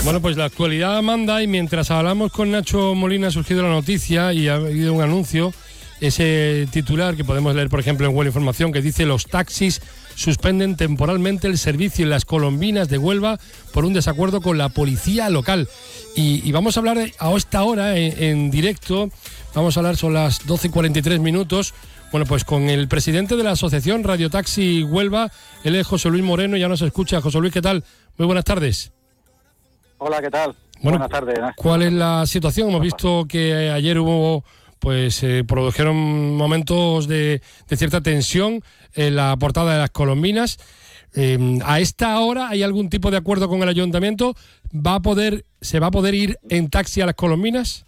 Bueno, pues la actualidad manda y mientras hablamos con Nacho Molina ha surgido la noticia y ha habido un anuncio, ese titular que podemos leer, por ejemplo, en Huelva Información, que dice: los taxis suspenden temporalmente el servicio en las Colombinas de Huelva por un desacuerdo con la policía local. Y vamos a hablar a esta hora en directo, vamos a hablar, son las 12:43, bueno, pues con el presidente de la asociación Radio Taxi Huelva, él es José Luis Moreno, ya nos escucha. José Luis, ¿qué tal? Muy buenas tardes. Hola, ¿qué tal? Bueno, buenas tardes. ¿Cuál es la situación? Hemos visto que ayer hubo, pues produjeron momentos de cierta tensión en la portada de las Colombinas. ¿A esta hora hay algún tipo de acuerdo con el ayuntamiento? ¿Se va a poder ir en taxi a las Colombinas?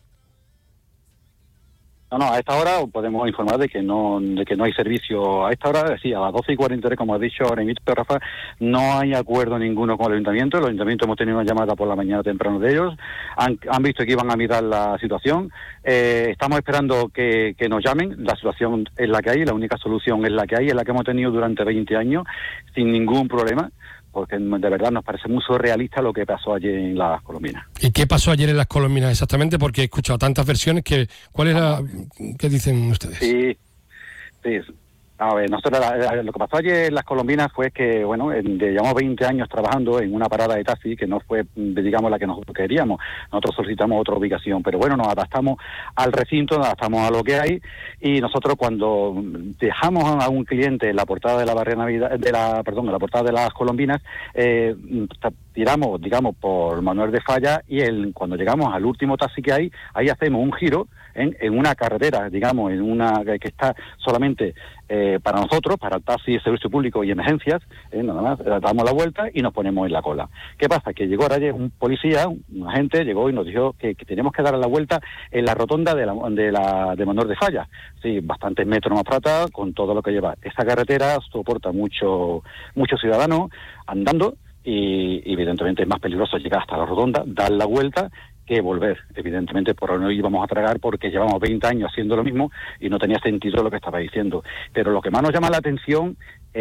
No, a esta hora podemos informar de que no hay servicio. A esta hora, sí, a las 12:43, como has dicho ahora mismo, Rafa, no hay acuerdo ninguno con el ayuntamiento. El ayuntamiento hemos tenido una llamada por la mañana temprano de ellos. Han visto que iban a mirar la situación. Estamos esperando que nos llamen. La situación es la que hay, la única solución es la que hay, es la que hemos tenido durante 20 años, sin ningún problema, porque de verdad nos parece muy surrealista lo que pasó ayer en las Colombinas. ¿Y qué pasó ayer en las Colombinas exactamente? Porque he escuchado tantas versiones que ¿qué dicen ustedes? Sí. A ver, nosotros lo que pasó ayer en las Colombinas fue que, bueno, llevamos 20 años trabajando en una parada de taxi que no fue, digamos, la que nosotros queríamos. Nosotros solicitamos otra ubicación, pero bueno, nos adaptamos al recinto, nos adaptamos a lo que hay, y nosotros cuando dejamos a un cliente en la portada de la barriada Navidad, en la portada de las Colombinas, tiramos, digamos, por Manuel de Falla, y cuando llegamos al último taxi que hay, ahí hacemos un giro en una carretera, digamos, en una que está solamente para nosotros, para el taxi, servicio público y emergencias, nada más, damos la vuelta y nos ponemos en la cola. ¿Qué pasa? Que llegó ayer un policía, un agente, llegó y nos dijo que tenemos que dar la vuelta en la rotonda de Manuel de Falla. Sí, bastantes metros más para atrás, con todo lo que lleva. Esta carretera soporta muchos ciudadanos andando, y evidentemente es más peligroso llegar hasta la rotonda, dar la vuelta, que volver. Evidentemente por ahora no íbamos a tragar porque llevamos 20 años haciendo lo mismo y no tenía sentido lo que estaba diciendo. Pero lo que más nos llama la atención,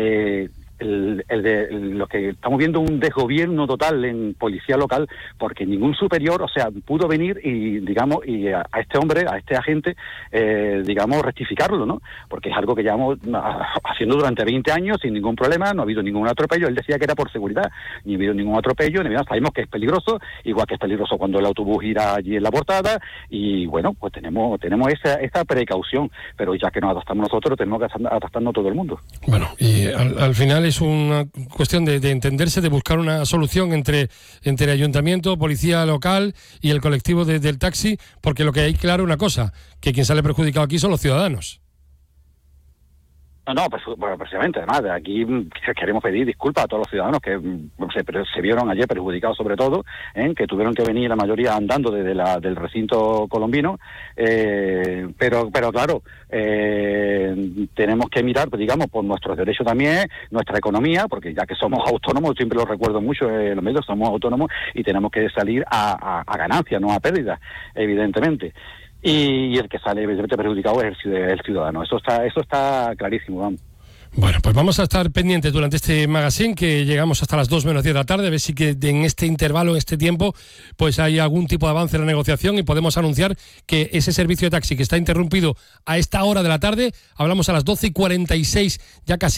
lo que estamos viendo, un desgobierno total en policía local, porque ningún superior, o sea, pudo venir y, digamos, y a este hombre, a este agente, digamos, rectificarlo, ¿no? Porque es algo que llevamos haciendo durante 20 años sin ningún problema, no ha habido ningún atropello. Él decía que era por seguridad, ni ha habido ningún atropello, ni nada. Sabemos que es peligroso, igual que es peligroso cuando el autobús gira allí en la portada, y bueno, pues tenemos esa precaución, pero ya que nos adaptamos nosotros, tenemos que adaptarnos todo el mundo. Bueno, y al final es una cuestión de entenderse, de buscar una solución entre el ayuntamiento, policía local y el colectivo del taxi, porque lo que hay claro una cosa, que quien sale perjudicado aquí son los ciudadanos. No, pues, bueno, precisamente, además, de aquí queremos pedir disculpas a todos los ciudadanos que se vieron ayer perjudicados, sobre todo, que tuvieron que venir la mayoría andando desde del recinto colombino, pero claro, tenemos que mirar, pues, digamos, por nuestros derechos también, nuestra economía, porque ya que somos autónomos, siempre lo recuerdo mucho en los medios, somos autónomos y tenemos que salir a ganancias, no a pérdidas, evidentemente. Y el que sale evidentemente perjudicado es el ciudadano. Eso está clarísimo, vamos. Bueno, pues vamos a estar pendientes durante este magazine, que llegamos hasta las 2 menos 10 de la tarde, a ver si que en este intervalo, en este tiempo, pues hay algún tipo de avance en la negociación y podemos anunciar que ese servicio de taxi que está interrumpido a esta hora de la tarde, hablamos a las 12:46, ya casi